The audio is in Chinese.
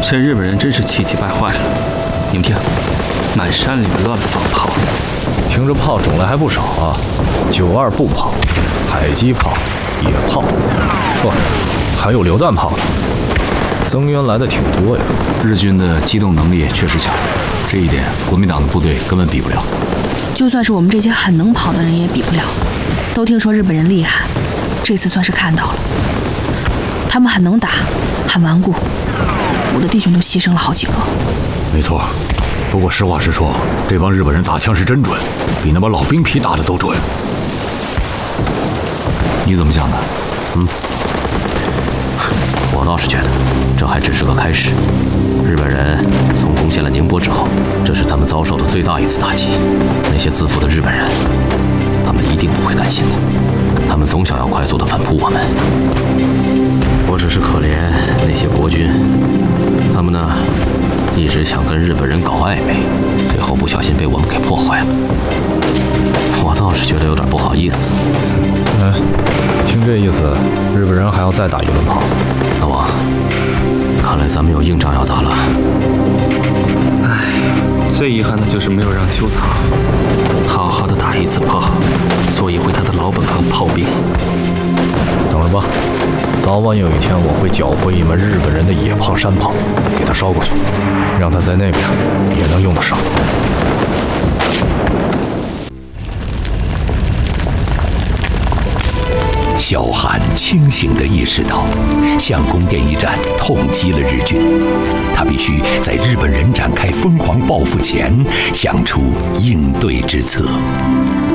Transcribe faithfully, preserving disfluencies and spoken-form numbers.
这日本人真是气急败坏了。你们听，满山里面乱放炮， 听着炮种类还不少啊，九二步炮、迫击炮、野炮，说还有榴弹炮呢，增援来的挺多呀。 日军的机动能力确实强，这一点国民党的部队根本比不了。 就算是我们这些很能跑的人也比不了。都听说日本人厉害，这次算是看到了，他们很能打，很顽固，我的弟兄都牺牲了好几个。 没错，不过实话实说，这帮日本人打枪是真准，比那帮老兵皮打的都准。你怎么想的？ 嗯，我倒是觉得这还只是个开始。日本人从攻陷了宁波之后，这是他们遭受的最大一次打击。那些自负的日本人，他们一定不会甘心的，他们总想要快速的反扑我们。我只是可怜那些国军，他们呢，一直想跟日本人搞暧昧，最后不小心被我们给破坏了。我倒是觉得有点不好意思。 哎，听这意思，日本人还要再打一轮炮。 大王，看来咱们有硬仗要打了。 唉，最遗憾的就是没有让秋草好好的打一次炮，做一回他的老本行炮兵。 等着吧，早晚有一天我会缴获一门日本人的野炮山炮，给他烧过去，让他在那边也能用得上。 萧寒清醒地意识到，相公店一战痛击了日军，他必须在日本人展开疯狂报复前想出应对之策。